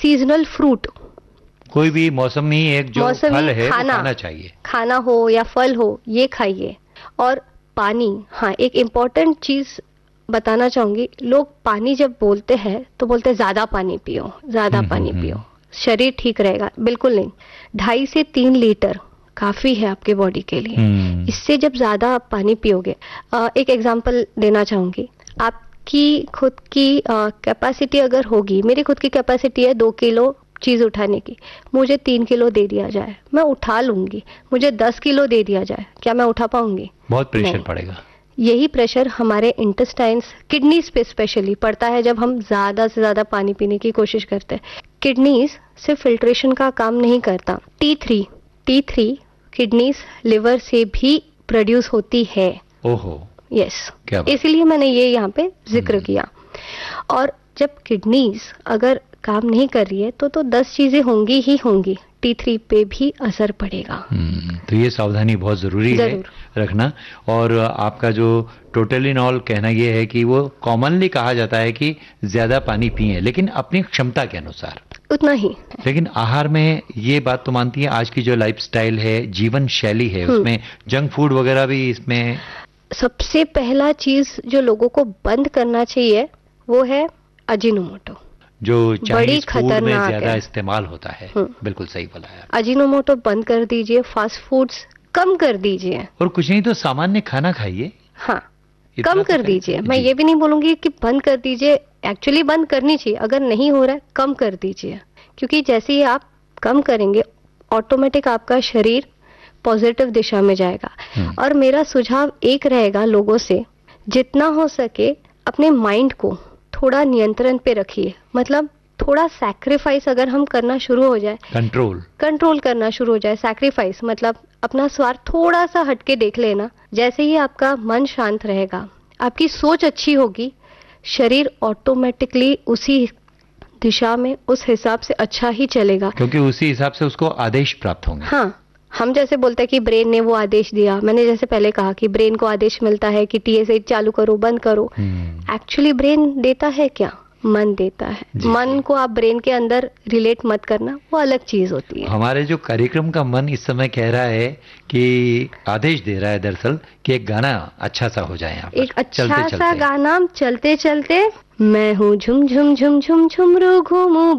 Seasonal fruit, कोई भी मौसमी एक जो मौसमी फल है वो खाना खाना चाहिए। खाना हो या फल हो, ये खाइए। और पानी, हाँ, एक इम्पॉर्टेंट चीज बताना चाहूंगी। लोग पानी जब बोलते हैं तो बोलते हैं ज्यादा पानी पियो, ज्यादा पानी पियो, शरीर ठीक रहेगा। बिल्कुल नहीं, 2.5 से 3 लीटर काफी है आपके बॉडी के लिए। इससे जब ज्यादा आप पानी पियोगे, एक एग्जांपल देना चाहूंगी। आपकी खुद की कैपेसिटी अगर होगी, मेरी खुद की कैपेसिटी है 2 किलो चीज उठाने की, मुझे 3 किलो दे दिया जाए, मैं उठा लूंगी। मुझे 10 किलो दे दिया जाए, क्या मैं उठा पाऊंगी? बहुत प्रेशर नहीं। पड़ेगा। यही प्रेशर हमारे इंटेस्टाइन्स, किडनीज पे स्पेशली पड़ता है जब हम ज्यादा से ज्यादा पानी पीने की कोशिश करते हैं। किडनीज सिर्फ फिल्ट्रेशन का काम नहीं करता, T3 किडनीज लिवर से भी प्रोड्यूस होती है। ओहो, यस, क्या बात। इसीलिए मैंने ये यहाँ पे जिक्र किया। और जब किडनीज अगर काम नहीं कर रही है तो 10 चीजें होंगी ही होंगी, T3 पे भी असर पड़ेगा। तो ये सावधानी बहुत जरूरी है रखना। और आपका जो टोटल इन ऑल कहना ये है कि वो कॉमनली कहा जाता है कि ज्यादा पानी पिए, लेकिन अपनी क्षमता के अनुसार उतना ही। लेकिन आहार में ये बात तो मानती है, आज की जो लाइफस्टाइल है, जीवन शैली है, उसमें जंक फूड वगैरह भी इसमें। सबसे पहला चीज जो लोगों को बंद करना चाहिए वो है अजीनोमोटो, जो बड़ी चाइनीज फूड में खतरनाक ज्यादा है। इस्तेमाल होता है। बिल्कुल सही बोला है। अजीनोमोटो बंद कर दीजिए, फास्ट फूड्स कम कर दीजिए, और कुछ नहीं तो सामान्य खाना खाइए। हाँ, इतना कम तो कर दीजिए। मैं जी। ये भी नहीं बोलूंगी कि बंद कर दीजिए, एक्चुअली बंद करनी चाहिए। अगर नहीं हो रहा है, कम कर दीजिए, क्योंकि जैसे ही आप कम करेंगे ऑटोमेटिक आपका शरीर पॉजिटिव दिशा में जाएगा। और मेरा सुझाव एक रहेगा लोगों से, जितना हो सके अपने माइंड को थोड़ा नियंत्रण पे रखिए। मतलब थोड़ा सैक्रिफाइस अगर हम करना शुरू हो जाए, कंट्रोल करना शुरू हो जाए, सैक्रिफाइस मतलब अपना स्वार्थ थोड़ा सा हटके देख लेना। जैसे ही आपका मन शांत रहेगा, आपकी सोच अच्छी होगी, शरीर ऑटोमेटिकली उसी दिशा में उस हिसाब से अच्छा ही चलेगा, क्योंकि उसी हिसाब से उसको आदेश प्राप्त होंगे। हाँ, हम जैसे बोलते हैं कि ब्रेन ने वो आदेश दिया, मैंने जैसे पहले कहा कि ब्रेन को आदेश मिलता है कि TSH चालू करो, बंद करो। एक्चुअली ब्रेन देता है क्या? मन देता है। मन को आप ब्रेन के अंदर रिलेट मत करना, वो अलग चीज होती है। हमारे जो कार्यक्रम का मन इस समय कह रहा है कि आदेश दे रहा है दरअसल कि एक गाना अच्छा सा हो जाए यहाँ पर। एक अच्छा सा गाना चलते चलते, मैं हूँ झुम झुम झुम झुम झुमरू घूमू